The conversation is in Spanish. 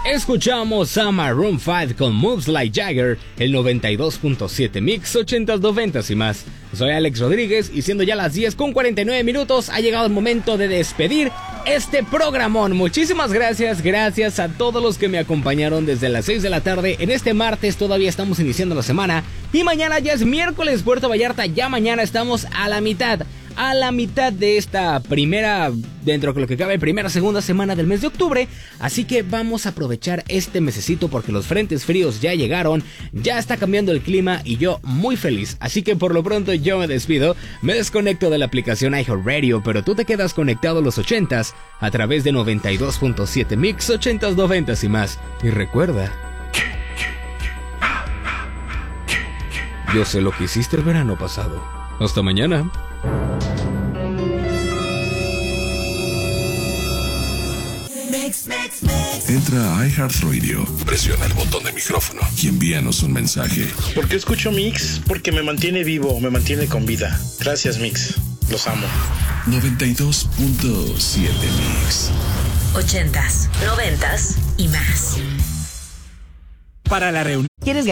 Escuchamos a Maroon 5 con Moves Like Jagger, el 92.7 Mix 80s, 90s y más. Soy Alex Rodríguez y siendo ya las 10:49 ha llegado el momento de despedir este programón. Muchísimas gracias a todos los que me acompañaron desde las 6 de la tarde en este martes. Todavía estamos iniciando la semana y mañana ya es miércoles. Puerto Vallarta, ya mañana estamos a la mitad de esta primera, dentro de lo que cabe, segunda semana del mes de octubre. Así que vamos a aprovechar este mesecito porque los frentes fríos ya llegaron, ya está cambiando el clima y yo muy feliz. Así que por lo pronto yo me despido, me desconecto de la aplicación iHeartRadio, pero tú te quedas conectado a los 80s a través de 92.7 Mix 80s, 90s y más. Y recuerda, yo sé lo que hiciste el verano pasado. Hasta mañana. Entra a iHeartRadio, presiona el botón de micrófono y envíanos un mensaje. ¿Por qué escucho Mix? Porque me mantiene vivo, me mantiene con vida. Gracias, Mix. Los amo. 92.7 Mix. 80s, 90s y más. Para la reunión. ¿Quieres